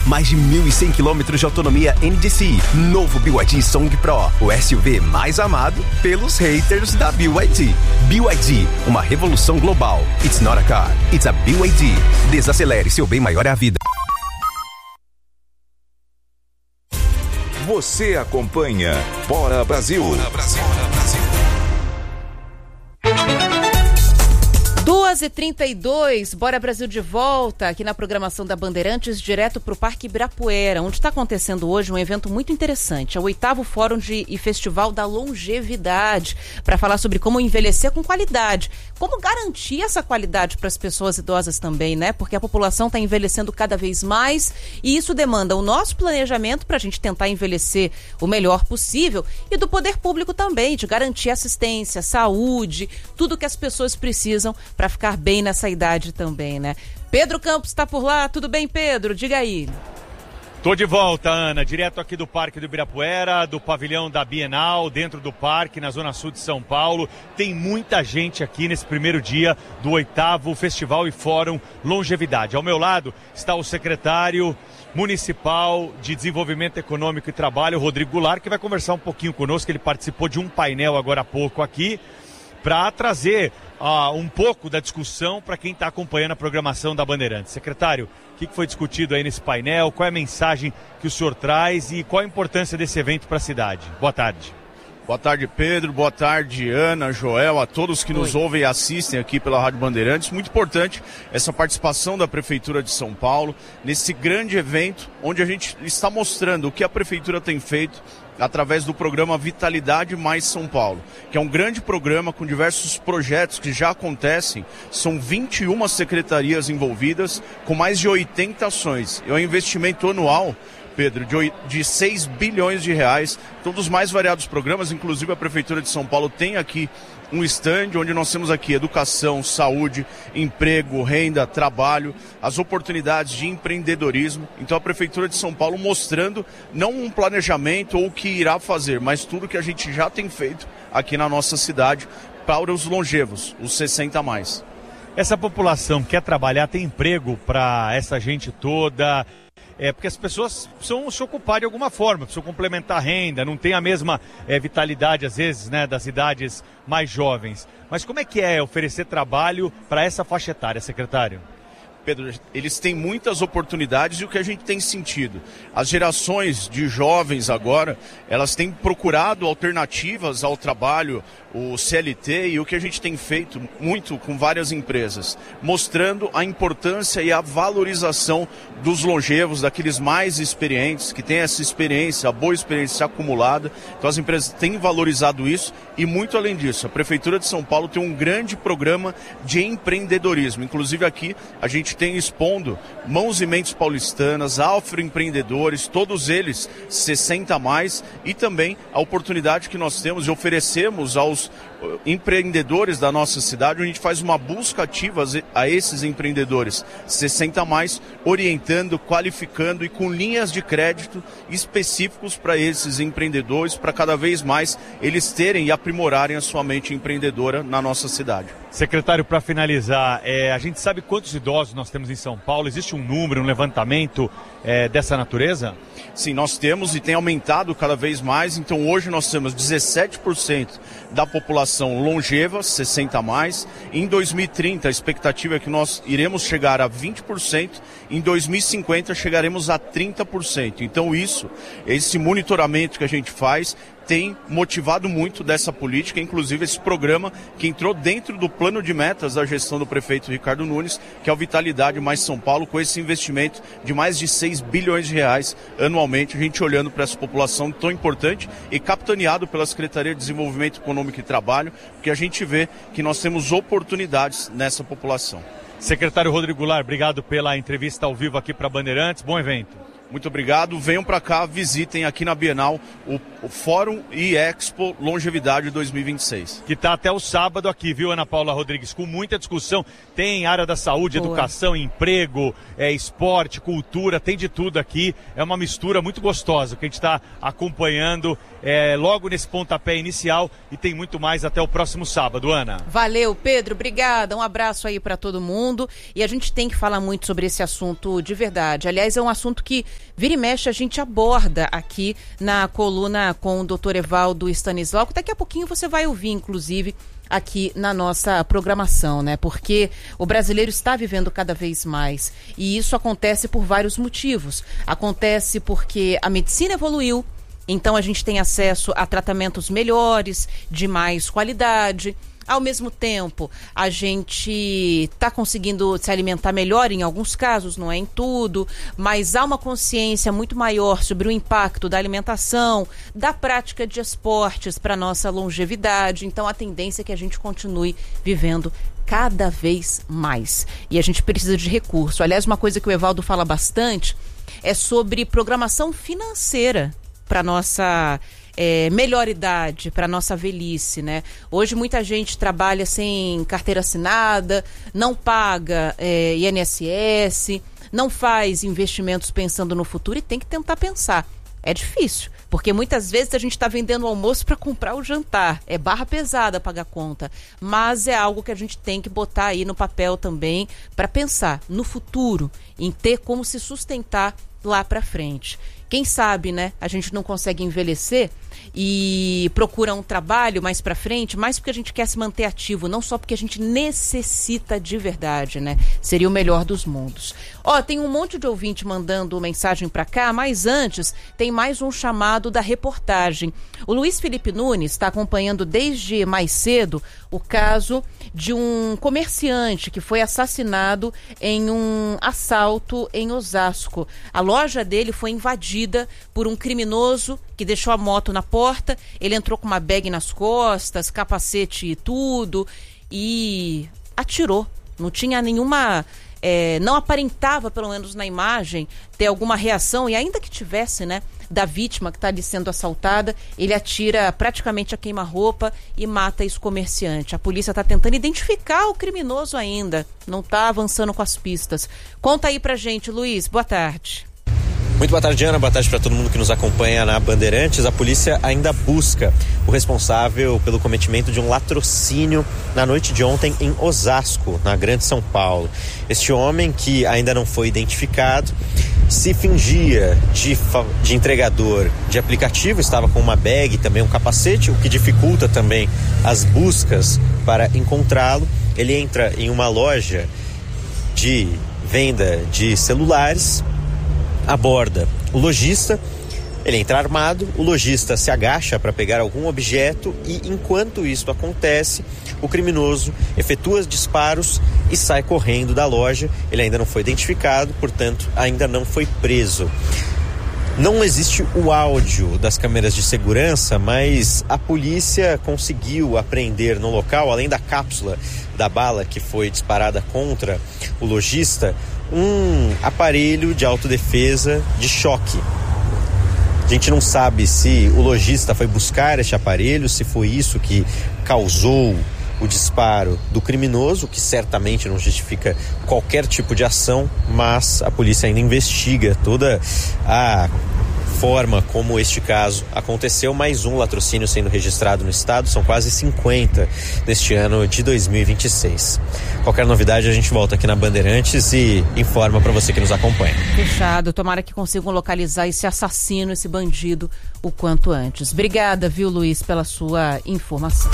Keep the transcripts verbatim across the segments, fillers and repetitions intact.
Mais de mil e cem quilômetros de autonomia N D C. Novo B Y D Song Pro, o S U V mais amado pelos haters da B Y D. B Y D, uma revolução global. It's not a car, it's a B Y D. Desacelere, seu bem maior é a vida. Você acompanha Bora Brasil. Bora Brasil. duas e trinta e dois, Bora Brasil de volta aqui na programação da Bandeirantes, direto para o Parque Ibirapuera, onde está acontecendo hoje um evento muito interessante, é o oitavo Fórum de, e Festival da Longevidade, para falar sobre como envelhecer com qualidade, como garantir essa qualidade para as pessoas idosas também, né? Porque a população está envelhecendo cada vez mais e isso demanda o nosso planejamento para a gente tentar envelhecer o melhor possível e do poder público também, de garantir assistência, saúde, tudo que as pessoas precisam para ficar bem nessa idade também, né? Pedro Campos está por lá, tudo bem, Pedro? Diga aí. Tô de volta, Ana, direto aqui do Parque do Ibirapuera, do pavilhão da Bienal, dentro do parque, na zona sul de São Paulo. Tem muita gente aqui nesse primeiro dia do oitavo Festival e Fórum Longevidade. Ao meu lado está o secretário municipal de Desenvolvimento Econômico e Trabalho, Rodrigo Goulart, que vai conversar um pouquinho conosco. Ele participou de um painel agora há pouco aqui, para trazer uh, um pouco da discussão para quem está acompanhando a programação da Bandeirantes. Secretário, o que foi discutido aí nesse painel? Qual é a mensagem que o senhor traz e qual a importância desse evento para a cidade? Boa tarde. Boa tarde, Pedro. Boa tarde, Ana, Joel, a todos que nos Oi. ouvem e assistem aqui pela Rádio Bandeirantes. Muito importante essa participação da Prefeitura de São Paulo nesse grande evento, onde a gente está mostrando o que a Prefeitura tem feito através do programa Vitalidade Mais São Paulo, que é um grande programa com diversos projetos que já acontecem. São vinte e uma secretarias envolvidas, com mais de oitenta ações. É um investimento anual, Pedro, de, de seis bilhões de reais, todos os mais variados programas. Inclusive a Prefeitura de São Paulo tem aqui um stand onde nós temos aqui educação, saúde, emprego, renda, trabalho, as oportunidades de empreendedorismo. Então a Prefeitura de São Paulo mostrando não um planejamento ou o que irá fazer, mas tudo que a gente já tem feito aqui na nossa cidade para os longevos, os sessenta a mais. Essa população quer trabalhar, tem emprego para essa gente toda? É porque as pessoas precisam se ocupar de alguma forma, precisam complementar a renda, não tem a mesma é, vitalidade, às vezes, né, das idades mais jovens. Mas como é que é oferecer trabalho para essa faixa etária, secretário? Pedro, eles têm muitas oportunidades e o que a gente tem sentido, as gerações de jovens agora, elas têm procurado alternativas ao trabalho, o C L T, e o que a gente tem feito muito com várias empresas, mostrando a importância e a valorização dos longevos, daqueles mais experientes, que têm essa experiência, a boa experiência acumulada. Então as empresas têm valorizado isso e muito além disso, a Prefeitura de São Paulo tem um grande programa de empreendedorismo, inclusive aqui a gente tem expondo Mãos e Mentes Paulistanas, afroempreendedores, todos eles sessenta a mais, e também a oportunidade que nós temos e oferecemos aos empreendedores da nossa cidade, onde a gente faz uma busca ativa a esses empreendedores sessenta a mais, orientando, qualificando e com linhas de crédito específicos para esses empreendedores, para cada vez mais eles terem e aprimorarem a sua mente empreendedora na nossa cidade. Secretário, para finalizar, é, a gente sabe quantos idosos nós temos em São Paulo? Existe um número, um levantamento é, dessa natureza? Sim, nós temos e tem aumentado cada vez mais. Então hoje nós temos dezessete por cento da população longeva, sessenta a mais. Em dois mil e trinta a expectativa é que nós iremos chegar a vinte por cento. Em dois mil e cinquenta chegaremos a trinta por cento. Então isso, esse monitoramento que a gente faz, tem motivado muito dessa política, inclusive esse programa que entrou dentro do plano de metas da gestão do prefeito Ricardo Nunes, que é o Vitalidade Mais São Paulo, com esse investimento de mais de seis bilhões de reais anualmente, a gente olhando para essa população tão importante e capitaneado pela Secretaria de Desenvolvimento Econômico e Trabalho, porque a gente vê que nós temos oportunidades nessa população. Secretário Rodrigo Goulart, obrigado pela entrevista ao vivo aqui para Bandeirantes, bom evento. Muito obrigado, venham para cá, visitem aqui na Bienal o, o Fórum e Expo Longevidade dois mil e vinte e seis. Que está até o sábado aqui, viu, Ana Paula Rodrigues? Com muita discussão, tem área da saúde, Boa. educação, emprego, é, esporte, cultura, tem de tudo aqui. É uma mistura muito gostosa que a gente está acompanhando é, logo nesse pontapé inicial e tem muito mais até o próximo sábado, Ana. Valeu, Pedro, obrigada, um abraço aí para todo mundo e a gente tem que falar muito sobre esse assunto de verdade. Aliás, é um assunto que vira e mexe a gente aborda aqui na coluna com o doutor Evaldo Stanislau, que daqui a pouquinho você vai ouvir, inclusive, aqui na nossa programação, né? Porque o brasileiro está vivendo cada vez mais e isso acontece por vários motivos. Acontece porque a medicina evoluiu, então a gente tem acesso a tratamentos melhores, de mais qualidade. Ao mesmo tempo, a gente está conseguindo se alimentar melhor em alguns casos, não é em tudo, mas há uma consciência muito maior sobre o impacto da alimentação, da prática de esportes para a nossa longevidade. Então, a tendência é que a gente continue vivendo cada vez mais. E a gente precisa de recurso. Aliás, uma coisa que o Evaldo fala bastante é sobre programação financeira para a nossa É, melhor idade, para nossa velhice, né? Hoje muita gente trabalha sem carteira assinada, não paga é, I N S S, não faz investimentos pensando no futuro e tem que tentar pensar. É difícil, porque muitas vezes a gente está vendendo o almoço para comprar o jantar. É barra pesada pagar conta, mas é algo que a gente tem que botar aí no papel também para pensar no futuro, em ter como se sustentar lá para frente. Quem sabe, né, a gente não consegue envelhecer e procura um trabalho mais para frente, mais porque a gente quer se manter ativo, não só porque a gente necessita de verdade, né? Seria o melhor dos mundos. Ó, tem um monte de ouvinte mandando mensagem para cá, mas antes tem mais um chamado da reportagem. O Luiz Felipe Nunes está acompanhando desde mais cedo o caso de um comerciante que foi assassinado em um assalto em Osasco. A loja dele foi invadida por um criminoso que deixou a moto na porta, ele entrou com uma bag nas costas, capacete e tudo, e atirou. Não tinha nenhuma... É, não aparentava, pelo menos na imagem, ter alguma reação, e ainda que tivesse, né, da vítima que está ali sendo assaltada, ele atira praticamente a queima-roupa e mata esse comerciante. A polícia está tentando identificar o criminoso ainda, não está avançando com as pistas. Conta aí pra gente, Luiz, boa tarde. Muito boa tarde, Ana. Boa tarde para todo mundo que nos acompanha na Bandeirantes. A polícia ainda busca o responsável pelo cometimento de um latrocínio na noite de ontem em Osasco, na Grande São Paulo. Este homem, que ainda não foi identificado, se fingia de, de entregador de aplicativo, estava com uma bag e também um capacete, o que dificulta também as buscas para encontrá-lo. Ele entra em uma loja de venda de celulares, aborda o lojista, ele entra armado, o lojista se agacha para pegar algum objeto e, enquanto isso acontece, o criminoso efetua disparos e sai correndo da loja. Ele ainda não foi identificado, portanto, ainda não foi preso. Não existe o áudio das câmeras de segurança, mas a polícia conseguiu apreender no local, além da cápsula da bala que foi disparada contra o lojista, um aparelho de autodefesa de choque. A gente não sabe se o lojista foi buscar este aparelho, se foi isso que causou o disparo do criminoso, que certamente não justifica qualquer tipo de ação, mas a polícia ainda investiga toda a forma como este caso aconteceu. Mais um latrocínio sendo registrado no estado, são quase cinquenta neste ano de dois mil e vinte e seis. Qualquer novidade a gente volta aqui na Bandeirantes e informa para você que nos acompanha. Fechado, tomara que consigam localizar esse assassino, esse bandido, o quanto antes. Obrigada, viu, Luiz, pela sua informação.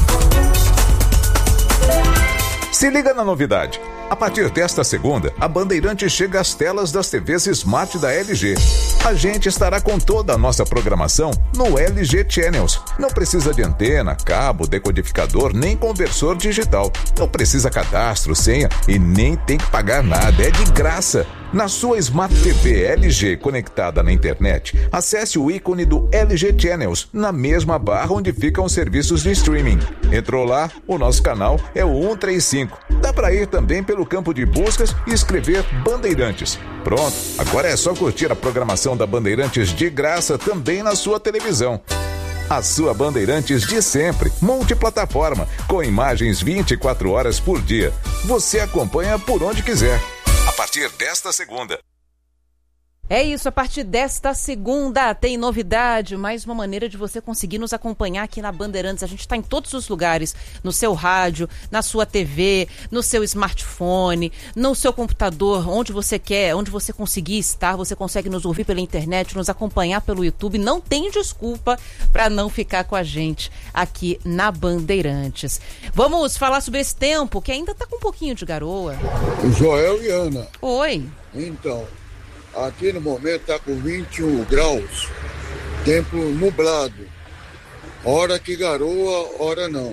Se liga na novidade. A partir desta segunda, a Bandeirantes chega às telas das T Vs Smart da L G. A gente estará com toda a nossa programação no L G Channels. Não precisa de antena, cabo, decodificador, nem conversor digital. Não precisa cadastro, senha e nem tem que pagar nada. É de graça. Na sua Smart T V L G conectada na internet, acesse o ícone do L G Channels na mesma barra onde ficam os serviços de streaming. Entrou lá, o nosso canal é o cento e trinta e cinco. Dá para ir também pelo campo de buscas e escrever Bandeirantes. Pronto, agora é só curtir a programação da Bandeirantes de graça também na sua televisão. A sua Bandeirantes de sempre, multiplataforma, com imagens vinte e quatro horas por dia. Você acompanha por onde quiser. A partir desta segunda. É isso, a partir desta segunda tem novidade, mais uma maneira de você conseguir nos acompanhar aqui na Bandeirantes. A gente está em todos os lugares, no seu rádio, na sua T V, no seu smartphone, no seu computador, onde você quer, onde você conseguir estar, você consegue nos ouvir pela internet, nos acompanhar pelo YouTube. Não tem desculpa para não ficar com a gente aqui na Bandeirantes. Vamos falar sobre esse tempo, que ainda está com um pouquinho de garoa. Joel e Ana. Oi. Então... aqui no momento está com vinte e um graus, tempo nublado, hora que garoa, hora não,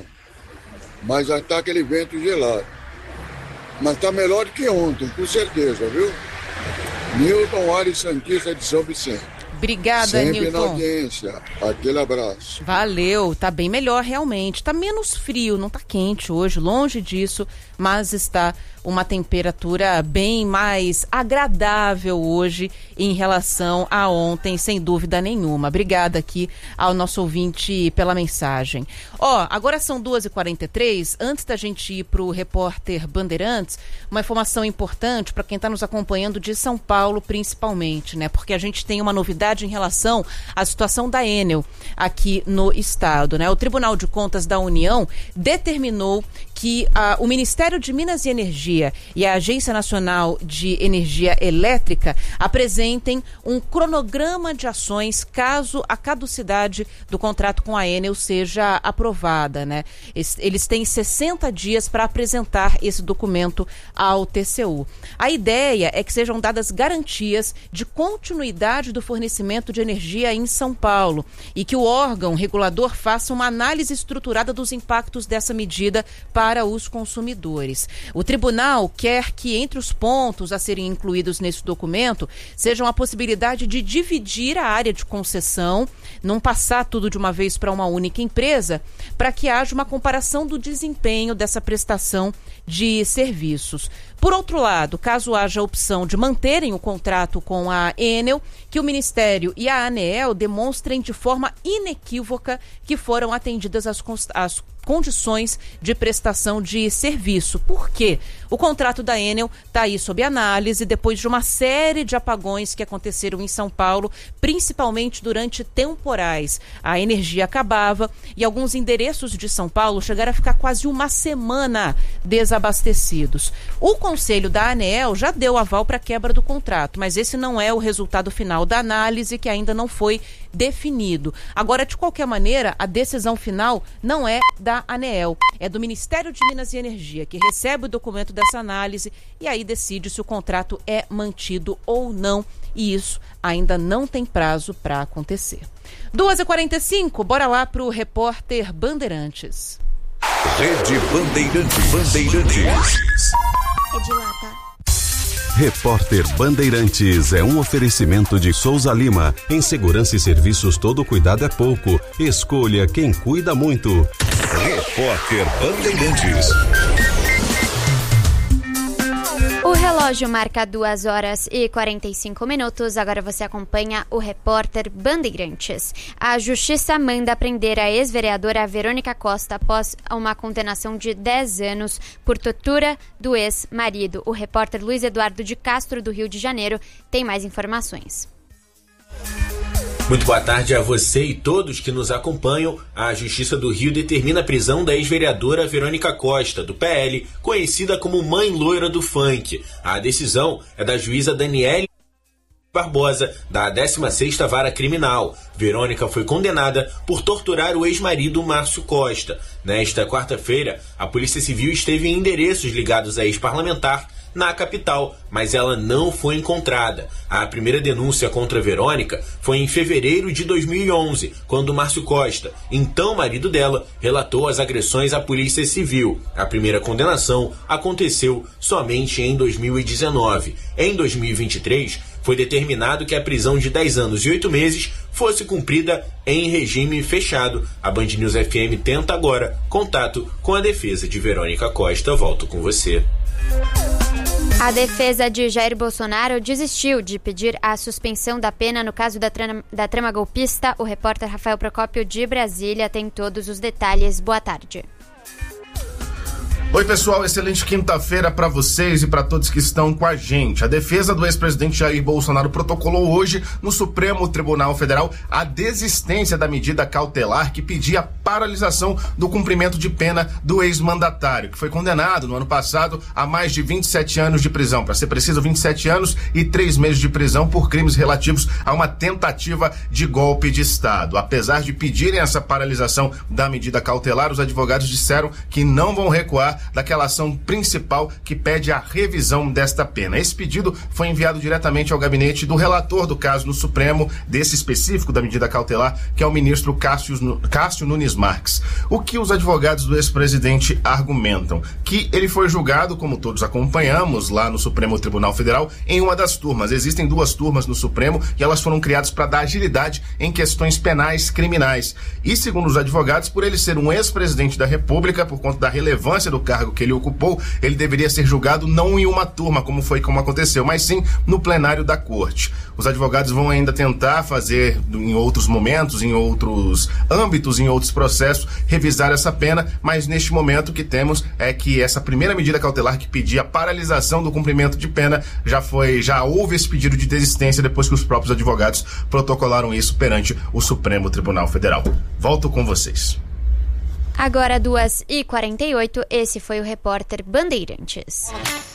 mas já está aquele vento gelado, mas está melhor do que ontem, com certeza, viu? Newton Ares Santista de São Vicente. Obrigada, Sempre Newton. na audiência. Aquele abraço. Valeu, tá bem melhor realmente. Tá menos frio, não tá quente hoje, longe disso, mas está uma temperatura bem mais agradável hoje em relação a ontem, sem dúvida nenhuma. Obrigada aqui ao nosso ouvinte pela mensagem. Ó, agora são duas e quarenta e três, antes da gente ir pro repórter Bandeirantes, uma informação importante para quem está nos acompanhando de São Paulo, principalmente, né? Porque a gente tem uma novidade em relação à situação da Enel aqui no estado, né? O Tribunal de Contas da União determinou que ah, o Ministério de Minas e Energia e a Agência Nacional de Energia Elétrica apresentem um cronograma de ações caso a caducidade do contrato com a Enel seja aprovada, né? Eles têm sessenta dias para apresentar esse documento ao T C U. A ideia é que sejam dadas garantias de continuidade do fornecimento de energia em São Paulo e que o órgão regulador faça uma análise estruturada dos impactos dessa medida para os consumidores. O tribunal quer que entre os pontos a serem incluídos nesse documento sejam a possibilidade de dividir a área de concessão, não passar tudo de uma vez para uma única empresa, para que haja uma comparação do desempenho dessa prestação de serviços. Por outro lado, caso haja a opção de manterem o contrato com a Enel, que o Ministério e a ANEEL demonstrem de forma inequívoca que foram atendidas as, as condições de prestação de serviço. Por quê? O contrato da Enel está aí sob análise depois de uma série de apagões que aconteceram em São Paulo, principalmente durante temporais. A energia acabava e alguns endereços de São Paulo chegaram a ficar quase uma semana desabastecidos. O Conselho da ANEEL já deu aval para a quebra do contrato, mas esse não é o resultado final da análise, que ainda não foi definido. Agora, de qualquer maneira, a decisão final não é da ANEEL, é do Ministério de Minas e Energia, que recebe o documento dessa análise e aí decide se o contrato é mantido ou não, e isso ainda não tem prazo para acontecer. duas e quarenta e cinco, bora lá para o repórter Bandeirantes. Rede Bandeirantes. Bandeirantes. É de lá, tá? Repórter Bandeirantes é um oferecimento de Souza Lima. Em segurança e serviços, todo cuidado é pouco. Escolha quem cuida muito. Repórter Bandeirantes. O relógio marca duas horas e quarenta e cinco minutos. Agora você acompanha o repórter Bandeirantes. A Justiça manda prender a ex-vereadora Verônica Costa após uma condenação de dez anos por tortura do ex-marido. O repórter Luiz Eduardo de Castro, do Rio de Janeiro, tem mais informações. Muito boa tarde a você e todos que nos acompanham. A Justiça do Rio determina a prisão da ex-vereadora Verônica Costa, do P L, conhecida como Mãe Loira do Funk. A decisão é da juíza Daniele Barbosa, da décima sexta Vara Criminal. Verônica foi condenada por torturar o ex-marido Márcio Costa. Nesta quarta-feira, a Polícia Civil esteve em endereços ligados à ex-parlamentar na capital, mas ela não foi encontrada. A primeira denúncia contra Verônica foi em fevereiro de dois mil e onze, quando Márcio Costa, então marido dela, relatou as agressões à Polícia Civil. A primeira condenação aconteceu somente em dois mil e dezenove. Em dois mil e vinte e três, foi determinado que a prisão de dez anos e oito meses fosse cumprida em regime fechado. A Band News F M tenta agora contato com a defesa de Verônica Costa. Volto com você. A defesa de Jair Bolsonaro desistiu de pedir a suspensão da pena no caso da trama, da trama golpista. O repórter Rafael Procópio, de Brasília, tem todos os detalhes. Boa tarde. Oi pessoal, excelente quinta-feira para vocês e para todos que estão com a gente. A defesa do ex-presidente Jair Bolsonaro protocolou hoje no Supremo Tribunal Federal a desistência da medida cautelar que pedia a paralisação do cumprimento de pena do ex-mandatário, que foi condenado no ano passado a mais de vinte e sete anos de prisão, para ser preciso vinte e sete anos e três meses de prisão por crimes relativos a uma tentativa de golpe de Estado. Apesar de pedirem essa paralisação da medida cautelar, os advogados disseram que não vão recuar daquela ação principal que pede a revisão desta pena. Esse pedido foi enviado diretamente ao gabinete do relator do caso no Supremo, desse específico da medida cautelar, que é o ministro Cássio, Cássio Nunes Marques. O que os advogados do ex-presidente argumentam? Que ele foi julgado, como todos acompanhamos, lá no Supremo Tribunal Federal, em uma das turmas. Existem duas turmas no Supremo e elas foram criadas para dar agilidade em questões penais criminais. E, segundo os advogados, por ele ser um ex-presidente da República, por conta da relevância do cargo que ele ocupou, ele deveria ser julgado não em uma turma, como foi como aconteceu, mas sim no plenário da corte. Os advogados vão ainda tentar fazer, em outros momentos, em outros âmbitos, em outros processos, revisar essa pena, mas neste momento o que temos é que essa primeira medida cautelar que pedia a paralisação do cumprimento de pena já foi, já houve esse pedido de desistência depois que os próprios advogados protocolaram isso perante o Supremo Tribunal Federal. Volto com vocês. Agora duas e quarenta e oito, esse foi o repórter Bandeirantes.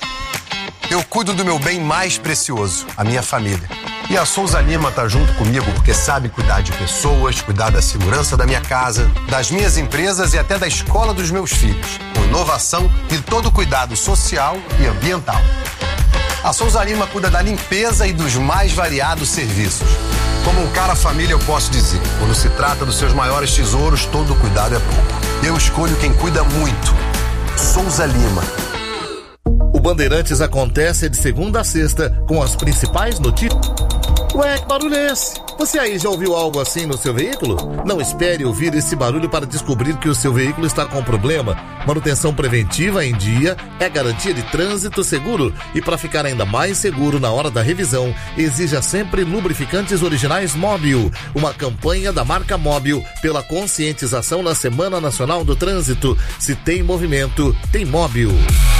Eu cuido do meu bem mais precioso, a minha família. E a Souza Lima tá junto comigo porque sabe cuidar de pessoas, cuidar da segurança da minha casa, das minhas empresas e até da escola dos meus filhos, com inovação e todo o cuidado social e ambiental. A Souza Lima cuida da limpeza e dos mais variados serviços. Como um cara família, eu posso dizer, quando se trata dos seus maiores tesouros, todo cuidado é pouco. Eu escolho quem cuida muito. Souza Lima. O Bandeirantes acontece de segunda a sexta com as principais notícias. Ué, que barulho é esse? Você aí já ouviu algo assim no seu veículo? Não espere ouvir esse barulho para descobrir que o seu veículo está com problema. Manutenção preventiva em dia é garantia de trânsito seguro. E para ficar ainda mais seguro na hora da revisão, exija sempre lubrificantes originais Móbil. Uma campanha da marca Móbil pela conscientização na Semana Nacional do Trânsito. Se tem movimento, tem Móbil.